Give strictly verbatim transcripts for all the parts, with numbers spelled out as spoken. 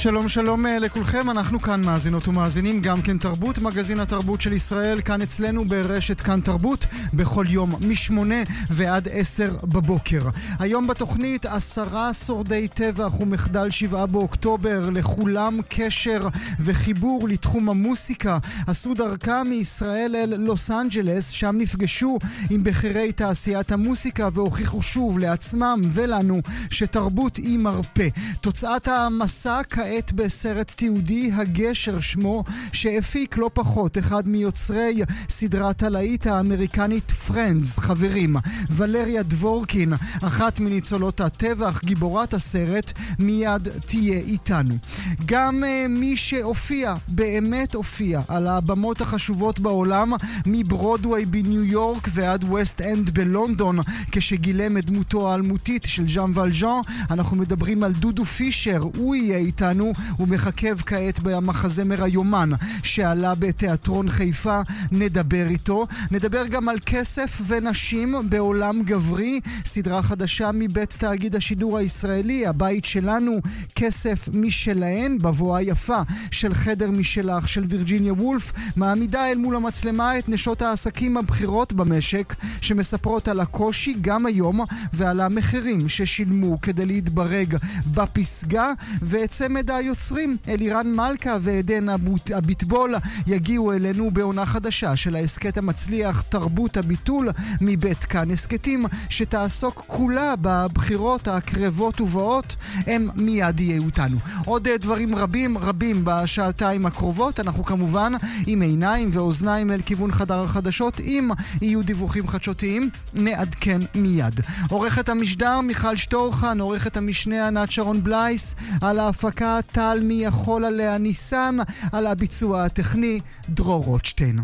שלום שלום לכולכם, אנחנו כאן מאזינות ומאזינים, גם כן תרבות, מגזין התרבות של ישראל, כאן אצלנו ברשת כאן תרבות, בכל יום משמונה ועד עשר בבוקר. היום בתוכנית עשרה שורדי טבח ומחדל שבעה באוקטובר, לכולם קשר וחיבור לתחום המוסיקה, עשו דרכה מישראל אל לוס אנג'לס, שם נפגשו עם בחירי תעשיית המוסיקה והוכיחו שוב לעצמם ולנו שתרבות היא מרפא. תוצאת המסע כעת בסרט תיעודי הגשר שמו, שהפיק לא פחות אחד מיוצרי סדרת הלהיט האמריקנית פרנדס. חברים, ולריה דבורקין, אחת מניצולות הטבח, גיבורת הסרט, מיד תהיה איתנו. גם uh, מי שהופיע, באמת הופיע על הבמות החשובות בעולם, מברודווי בניו יורק ועד ווסט אנד בלונדון, כשגילם את דמותו האלמותית של ז'אן ולז'אן. אנחנו מדברים על דודו פישר, הוא יהיה איתנו, הוא מחכב כעת במחזמר היומן שעלה בתיאטרון חיפה, נדבר איתו. נדבר גם על כסף ונשים בעולם גברי, סדרה חדשה מבית תאגיד השידור הישראלי, הבית שלנו, כסף משלהן, בבואה יפה של חדר משלך של וירג'יניה וולף, מעמידה אל מול המצלמה את נשות העסקים הבכירות במשק, שמספרות על הקושי גם היום ועל המחירים ששילמו כדי להתברג בפסגה. וצמד היוצרים אלירן מלכה ועדן הביטבול יגיעו אלינו בעונה חדשה של העסקת המצליח תרבות הביטול מבית כאן הסקטים, שתעסוק כולה בבחירות הקרבות ובאות. הם מיד יהיו אותנו. עוד דברים רבים רבים בשעתיים הקרובות. אנחנו כמובן עם עיניים ואוזניים אל כיוון חדר החדשות. אם יהיו דיווחים חדשותיים נעדכן מיד. עורכת המשדר מיכל שטורחן, עורכת המשנה ענת שרון בלייס, על ההפקה טל מי יכול עליה ניסן, על הביצוע הטכני דרור רוטשטיין.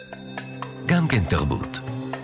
גם כן תרבות.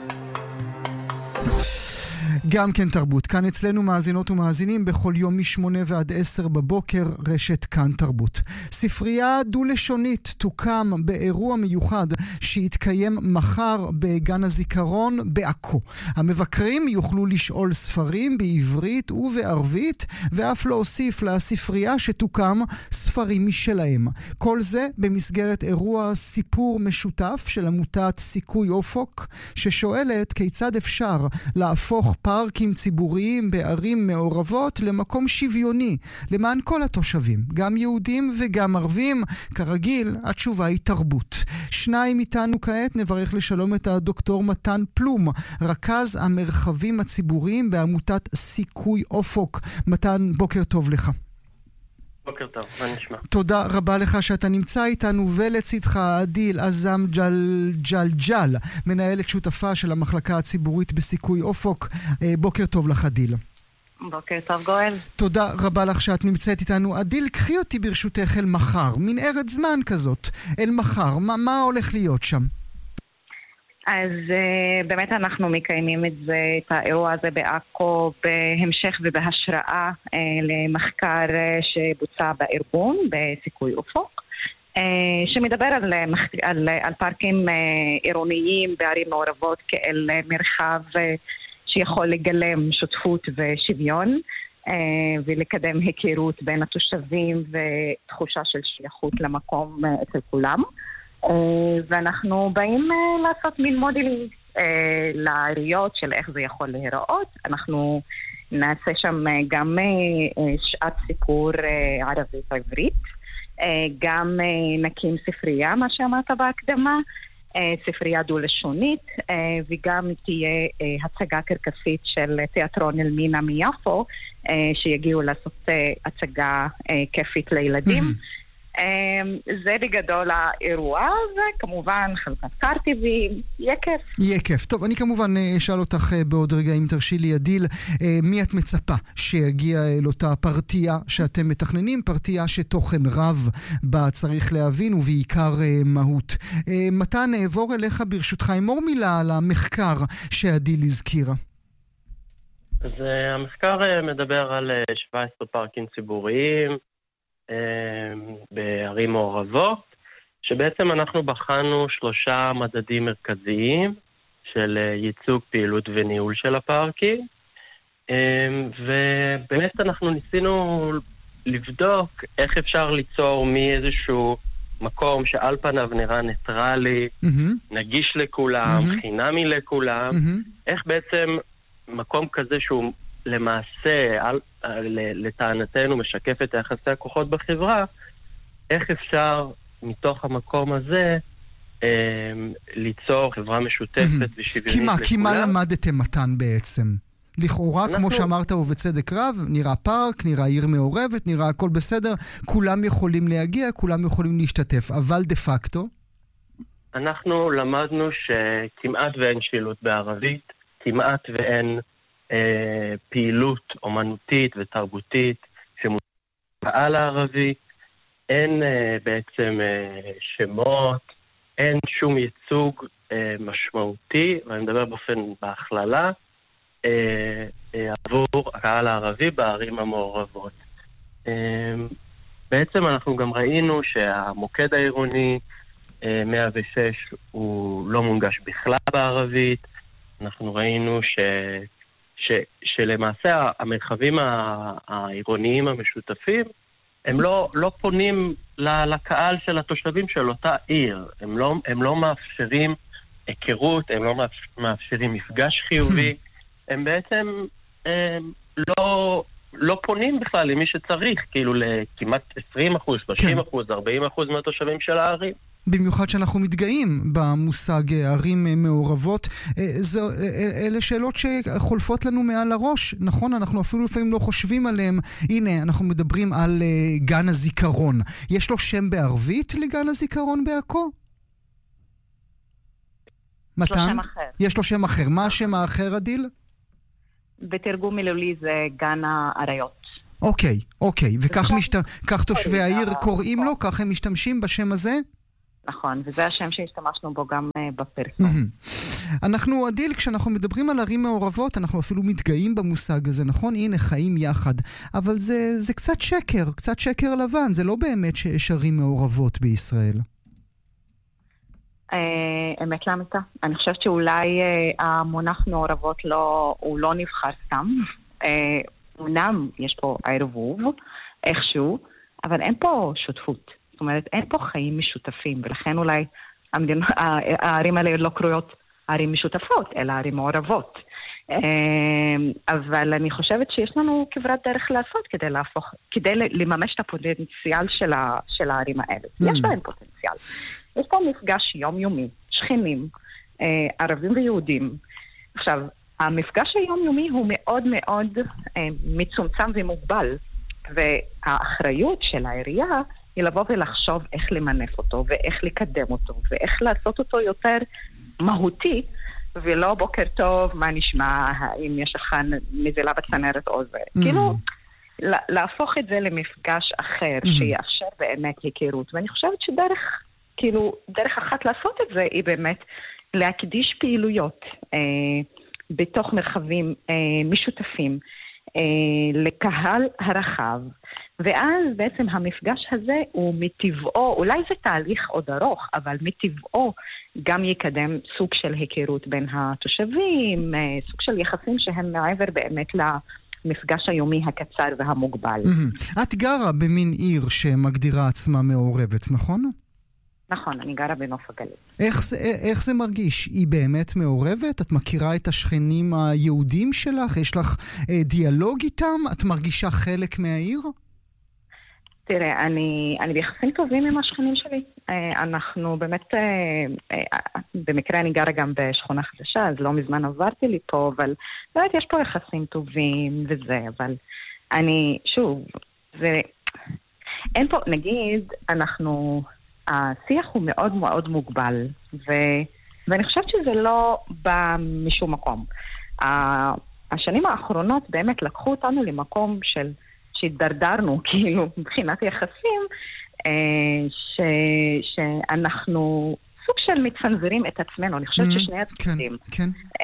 גם כן תרבות, כאן אצלנו מאזינות ומאזינים בכל יום משמונה ועד עשר בבוקר, רשת כאן תרבות. ספרייה דו-לשונית תוקם באירוע מיוחד שיתקיים מחר בגן הזיכרון בעכו. המבקרים יוכלו לשאול ספרים בעברית ובערבית, ואף להוסיף לספרייה שתוקם ספרים משלהם. כל זה במסגרת אירוע סיפור משותף של עמותת סיכוי אופוק, ששואלת כיצד אפשר להפוך פארקים ציבוריים בערים מעורבות למקום שוויוני למען כל התושבים, גם יהודים וגם ערבים. כרגיל, התשובה היא תרבות. שניים איתנו כעת, נברך לשלום את הדוקטור מתן פלום, רכז המרחבים הציבוריים בעמותת סיכוי אופוק. מתן, בוקר טוב לך. בוקר טוב, מה נשמע? תודה רבה לך שאתה נמצא איתנו, ולצדך עדיל עזם ג'ל ג'ל ג'ל, מנהלת שותפה של המחלקה הציבורית בסיכוי אופוק. בוקר טוב לך עדיל. בוקר טוב גואל. תודה רבה לך שאת נמצאת איתנו. עדיל, קחי אותי ברשותך אל מחר, מין ארץ זמן כזאת, אל מחר, מה, מה הולך להיות שם? אז uh, באמת אנחנו מקיימים את זה, את האירוע הזה בעכו, בהמשך ובהשראה uh, למחקר uh, שבוצע בארגון, בסיכוי אופוק, uh, שמדבר על, על, על פארקים uh, עירוניים בערים מעורבות כאל מרחב uh, שיכול לגלם שותפות ושוויון, uh, ולקדם היכרות בין התושבים ותחושה של שייכות למקום uh, אצל כולם. ואנחנו באים לעשות מין מודלים לעיריות של איך זה יכול להיראות. אנחנו נעשה שם גם שעת סיפור ערבית עברית, גם נקים ספרייה, מה שאמרת בהקדמה, ספרייה דו-לשונית, וגם תהיה הצגה קרקסית של תיאטרון אלמינה מיפו, שיגיעו לעשות הצגה כיפית לילדים. זה בגדול האירוע, וכמובן חלוקת קרטיבים, יהיה כיף. יהיה כיף. טוב, אני כמובן אשאל אותך בעוד רגע, אם תרשי לי עדיל, מי את מצפה שיגיע אל אותה פרטייה שאתם מתכננים, פרטייה שתוכן רב בה צריך להבין, ובעיקר מהות. מתן, נעבור אליך ברשותך, אמור מילה על המחקר שעדיל הזכירה. אז המחקר מדבר על שבעה עשר פארקים ציבוריים, בערים מעורבות, שבעצם אנחנו בחנו שלושה מדדים מרכזיים של ייצוג, פעילות וניהול של הפארקים, ובאמת אנחנו ניסינו לבדוק איך אפשר ליצור מאיזשהו מקום שעל פניו נראה ניטרלי, mm-hmm. נגיש לכולם, mm-hmm. חינמי לכולם, mm-hmm. איך בעצם מקום כזה שהוא למעשה, על, לטענתנו, משקף את יחסי הכוחות בחברה, איך אפשר מתוך המקום הזה אה, ליצור חברה משותפת mm-hmm. ושוויונית לכולם. כי מה למדתם מתן בעצם? לכאורה, אנחנו... כמו שאמרת ובצדק רב, נראה פארק, נראה עיר מעורבת, נראה הכל בסדר, כולם יכולים להגיע, כולם יכולים להשתתף, אבל דה פקטו? אנחנו למדנו שכמעט ואין שילוט בערבית, כמעט ואין אה, פעילות אומנותית ותרבותית שמוצאה לערבי, אין אה, בעצם אה, שמות, אין שום ייצוג אה, משמעותי, ואני מדבר באופן בהכללה, עבור הקהל הערבי בערים המעורבות. בעצם אנחנו גם ראינו שהמוקד העירוני מאה ושש הוא לא מונגש בכלל בערבית. אנחנו ראינו ש, ש, שלמעשה המרחבים העירוניים המשותפים הם לא, לא פונים לקהל של התושבים של אותה עיר. הם לא, הם לא מאפשרים היכרות, הם לא מאפשרים מפגש חיובי. הם בעצם הם לא, לא פונים בכלל למי שצריך, כאילו לכמעט עשרים אחוז, שלושים אחוז, ארבעים אחוז מהתושבים של הערים. במיוחד שאנחנו מתגאים במושג ערים מעורבות, זו, אלה שאלות שחולפות לנו מעל הראש, נכון? אנחנו אפילו לפעמים לא חושבים עליהם. הנה, אנחנו מדברים על גן הזיכרון. יש לו שם בערבית לגן הזיכרון בעכו? מתן? יש לו שם אחר. יש לו שם אחר. מה השם האחר, עדיל? בתרגום מילולי זה גן האריות. אוקיי, אוקיי. וכך משת... כך תושבי העיר קוראים לו? כך הם משתמשים בשם הזה? נכון, וזה השם שהשתמשנו בו גם בפרסום. אנחנו, עדיל, כשאנחנו מדברים על ערים מעורבות, אנחנו אפילו מתגאים במושג הזה, נכון? הנה, חיים יחד. אבל זה, זה קצת שקר, קצת שקר לבן. זה לא באמת שיש ערים מעורבות בישראל. אמת לאמיתה. אני חושבת שאולי המונח מעורבות הוא לא נבחר סתם. אומנם יש פה ערבוב, איכשהו, אבל אין פה שותפות. זאת אומרת, אין פה חיים משותפים, ולכן אולי הערים האלה לא קרויות ערים משותפות, אלא ערים מעורבות. אבל אני חושבת שיש לנו כברת דרך לעשות כדי להפוך, כדי לממש את הפוטנציאל של, ה, של הערים האלה. יש להם פוטנציאל. יש פה מפגש יומיומי, שכנים, ערבים ויהודים. עכשיו, המפגש היומיומי הוא מאוד מאוד מצומצם ומוגבל, והאחריות של העירייה היא לבוא ולחשוב איך למנף אותו, ואיך לקדם אותו, ואיך לעשות אותו יותר מהותי, ולא בוקר טוב, מה נשמע, אם יש לך נזילה בצנרת או זה. Mm. כאילו, להפוך את זה למפגש אחר, mm. שיאפשר באמת היכרות. ואני חושבת שדרך, כאילו, דרך אחת לעשות את זה, היא באמת להקדיש פעילויות אה, בתוך מרחבים אה, משותפים, אה, לקהל הרחב, ואז בעצם המפגש הזה הוא מטבעו, אולי זה תהליך עוד ארוך, אבל מטבעו גם יקדם סוג של היכרות בין התושבים, סוג של יחסים שהם מעבר באמת למפגש היומי הקצר והמוגבל. את גרה במין עיר שמגדירה עצמה מעורבת, נכון? נכון, אני גרה בנוף הגליל. איך זה, איך זה מרגיש? היא באמת מעורבת? את מכירה את השכנים היהודים שלך? יש לך אה, דיאלוג איתם? את מרגישה חלק מהעיר? תראה, אני, אני ביחסים טובים עם השכנים שלי. אנחנו באמת, במקרה אני גרה גם בשכונה חדשה, אז לא מזמן עברתי לי פה, אבל באמת יש פה יחסים טובים וזה, אבל אני, שוב, זה, אין פה, נגיד, אנחנו, השיח הוא מאוד מאוד מוגבל, ו, ואני חושבת שזה לא בא משום מקום. השנים האחרונות באמת לקחו אותנו למקום של שהתדרדרנו, כאילו, מבחינת יחסים, ש, שאנחנו סוג של מצנזרים את עצמנו. אני חושבת ששני הצדדים. כן, כן.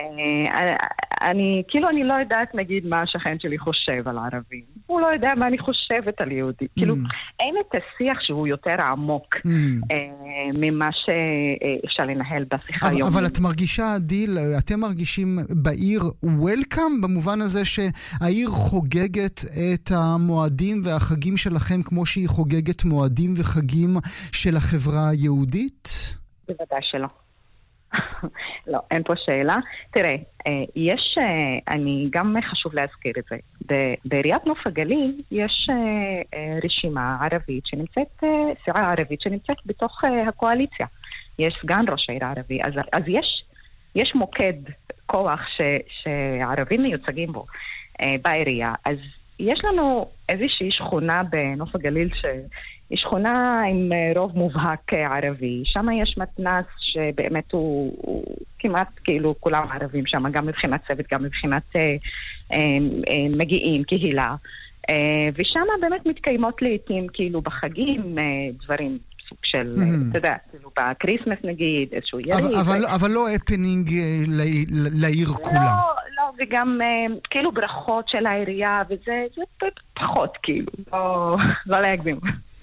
אני, כאילו, אני לא יודעת, נגיד, מה השכן שלי חושב על הערבים. הוא לא יודע מה אני חושבת על יהודי. כאילו, אין את השיח שהוא יותר עמוק. ממה שאפשר לנהל בשיחה היום. אבל את מרגישה, דיל, אתם מרגישים בעיר וולקאם, במובן הזה שהעיר חוגגת את המועדים והחגים שלכם כמו שהיא חוגגת מועדים וחגים של החברה היהודית? בוודאי שלא. לא, אין פה שאלה. תראה, יש, אני גם חשוב להזכיר את זה. בעיריית נוף הגליל יש רשימה ערבית שנמצאת, סיעה ערבית שנמצאת בתוך הקואליציה. יש סגן ראש העיר הערבי. אז, אז יש, יש מוקד כוח ש, שהערבים מיוצגים בו בעירייה. אז יש לנו איזושהי שכונה בנוף הגליל שהיא שכונה עם רוב מובהק ערבי. שם יש מתנ"ס שבאמת הוא, הוא כמעט כאילו כולם ערבים שם, גם מבחינת צוות, גם מבחינת אה, אה, אה, מגיעים, קהילה. אה, ושם באמת מתקיימות לעתים כאילו בחגים אה, דברים סוג של, mm-hmm. אתה יודע, כאילו בקריסמס נגיד, איזשהו יריד. אבל, אבל, אבל לא הפנינג לעיר כולה. לא, לא, וגם כאילו ברכות של העירייה, וזה זה פחות כאילו, לא, לא להגזים.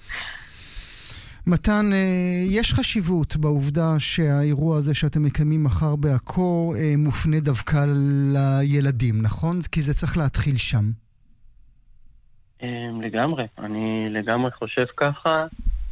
מתן, יש חשיבות בעובדה שהאירוע הזה שאתם מקיימים מחר בעכו מופנה דווקא לילדים, נכון? כי זה צריך להתחיל שם. לגמרי, אני לגמרי חושב ככה.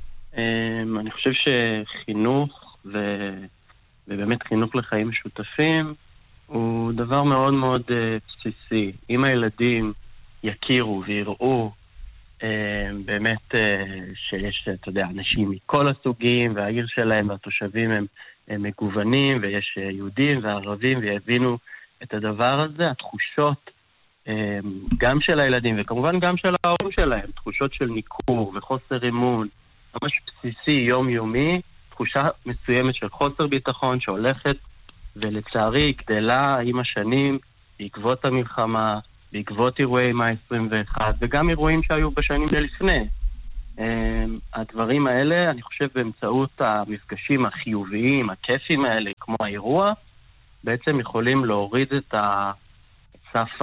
אני חושב שחינוך ו... ובאמת חינוך לחיים משותפים הוא דבר מאוד מאוד uh, בסיסי. אם הילדים יכירו ויראו uh, באמת uh, שיש, אתה יודע, אנשים מכל הסוגים, והעיר שלהם והתושבים הם, הם מגוונים, ויש uh, יהודים וערבים, ויבינו את הדבר הזה, התחושות uh, גם של הילדים, וכמובן גם של ההורים שלהם, תחושות של ניכור וחוסר אמון, ממש בסיסי, יומיומי, תחושה מסוימת של חוסר ביטחון שהולכת ולצערי גדלה עם השנים בעקבות המלחמה, בעקבות אירועי מאי עשרים ואחת וגם אירועים שהיו בשנים שלפני. הדברים האלה, אני חושב באמצעות המפגשים החיוביים, הכיפים האלה, כמו האירוע, בעצם יכולים להוריד את ה... סף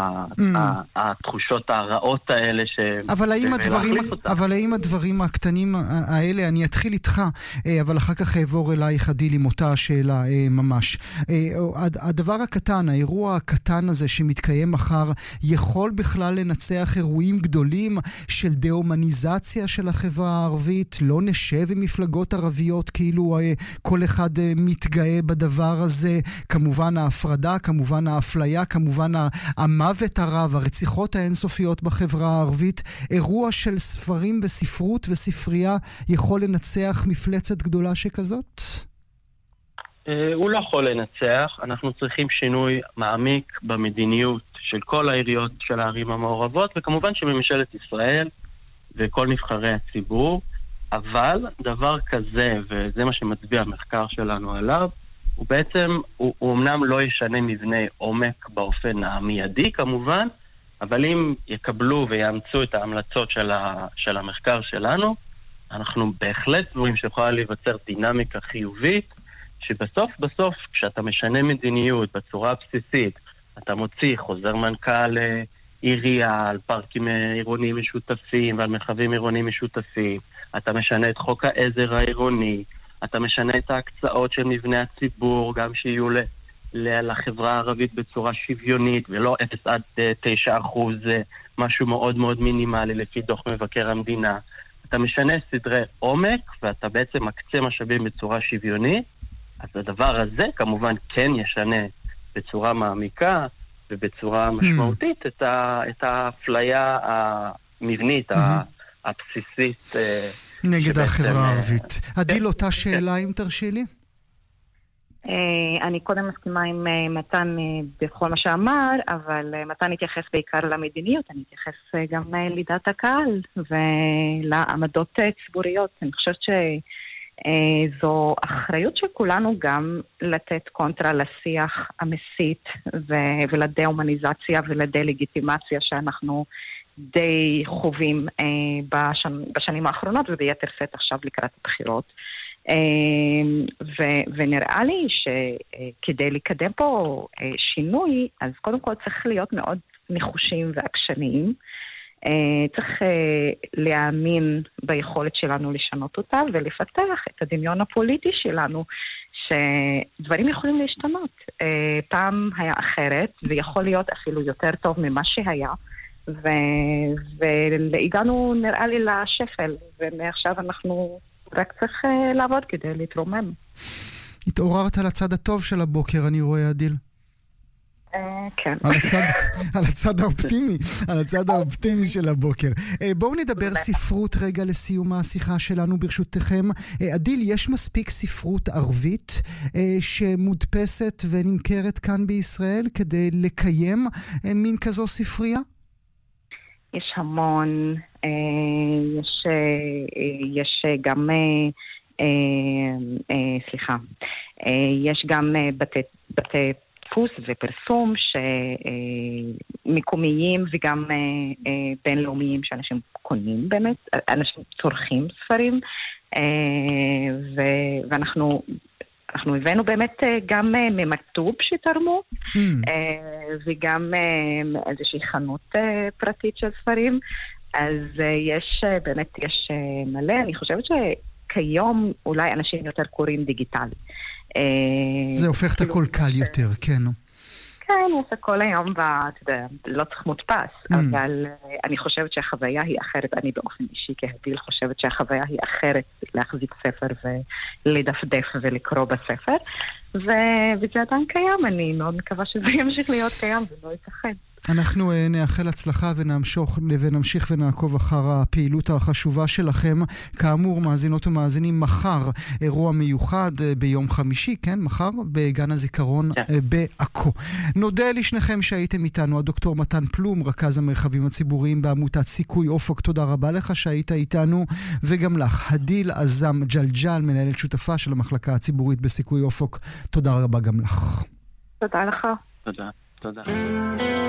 התחושות הרעות האלה ש... אבל האם הדברים, אבל האם הדברים הקטנים האלה, אני אתחיל איתך, אבל אחר כך אעבור אלייך עדיל עם אותה השאלה ממש. הדבר הקטן, האירוע הקטן הזה שמתקיים מחר, יכול בכלל לנצח אירועים גדולים של דה-הומניזציה של החברה הערבית? לא נשב עם מפלגות ערביות כאילו כל אחד מתגאה בדבר הזה? כמובן ההפרדה, כמובן האפליה, כמובן המוות הרב, הרציחות האינסופיות בחברה הערבית. אירוע של ספרים וספרות וספרייה יכול לנצח מפלצת גדולה שכזאת? הוא לא יכול לנצח. אנחנו צריכים שינוי מעמיק במדיניות של כל העיריות של הערים המעורבות, וכמובן שממשלת ישראל וכל נבחרי הציבור. אבל דבר כזה, וזה מה שמצביע המחקר שלנו עליו, הוא בעצם, הוא, הוא אמנם לא ישנה מבנה עומק באופן המיידי כמובן, אבל אם יקבלו ויאמצו את ההמלצות של, ה, של המחקר שלנו, אנחנו בהחלט רואים שיכולה להיווצר דינמיקה חיובית, שבסוף בסוף כשאתה משנה מדיניות בצורה הבסיסית, אתה מוציא חוזר מנכ"ל עירייה על פארקים עירוניים משותפים ועל מרחבים עירוניים משותפים, אתה משנה את חוק העזר העירוני, אתה משנה את ההקצאות של מבני הציבור, גם שיהיו ל- ל- לחברה הערבית בצורה שוויונית, ולא אפס עד תשע אחוז, משהו מאוד מאוד מינימלי לפי דוח מבקר המדינה. אתה משנה סדרי עומק, ואתה בעצם מקצה משאבים בצורה שוויונית, אז הדבר הזה כמובן כן ישנה בצורה מעמיקה, ובצורה משמעותית את, ה- את האפליה המבנית, הבסיסית, נגד החברה הערבית. עדיל, אותה שאלה אם תרשי לי? אני קודם מסכימה עם מתן בכל מה שאמר, אבל מתן התייחס בעיקר למדיניות, אני אתייחס גם לדעת הקהל ולעמדות ציבוריות. אני חושבת שזו אחריות של כולנו גם לתת קונטרה לשיח המסית ולדה-הומניזציה ולדה-לגיטימציה שאנחנו די חווים אה, בשנ... בשנים האחרונות וביתר שאת עכשיו לקראת הבחירות. אה, ו... ונראה לי שכדי אה, לקדם פה אה, שינוי, אז קודם כל צריך להיות מאוד נחושים ועקשניים. צריך להאמין ביכולת שלנו לשנות אותה ולפתח את הדמיון הפוליטי שלנו, שדברים יכולים להשתנות. פעם היה אחרת, ויכול להיות אפילו יותר טוב ממה שהיה, והגענו נראה לי לשפל, ומעכשיו אנחנו רק צריך לעבוד כדי להתרומם. התעוררת על הצד הטוב של הבוקר, אני רואה, עדיל. כן. על הצד, על הצד האופטימי, על הצד האופטימי של הבוקר. בואו נדבר ספרות רגע לסיום השיחה שלנו ברשותכם. עדיל, יש מספיק ספרות ערבית שמודפסת ונמכרת כאן בישראל כדי לקיים מין כזו ספרייה? יש המון, יש, יש גם, סליחה, יש גם בתי, בתי דפוס ופרסום שמקומיים וגם בינלאומיים שאנשים קונים באמת, אנשים צורכים ספרים, ואנחנו אנחנו הבאנו באמת גם ממכתוב שתרמו, וגם איזושהי חנות פרטית של ספרים, אז יש, באמת יש מלא. אני חושבת שכיום אולי אנשים יותר קוראים דיגיטלי. זה הופך את הכל קל יותר, כן. כן, הוא עושה כל היום, ולא צריך מודפס, אבל אני חושבת שהחוויה היא אחרת. אני באופן אישי כהדיל חושבת שהחוויה היא אחרת להחזיק ספר ולדפדף ולקרוא בספר, וזה עדיין קיים. אני מאוד מקווה שזה ימשיך להיות קיים ולא יתכן. אנחנו נאחל הצלחה ונמשיך, ונמשיך ונעקוב אחר הפעילות החשובה שלכם. כאמור, מאזינות ומאזינים, מחר אירוע מיוחד ביום חמישי, כן, מחר בגן הזיכרון בעכו. נודה לשניכם שהייתם איתנו. הדוקטור מתן פלום, רכז המרחבים הציבוריים בעמותת סיכוי אופוק, תודה רבה לך שהיית איתנו, וגם לך, הדיל עזם ג'לג'ל, מנהלת שותפה של המחלקה הציבורית בסיכוי אופוק, תודה רבה גם לך. תודה לך. תודה. תודה.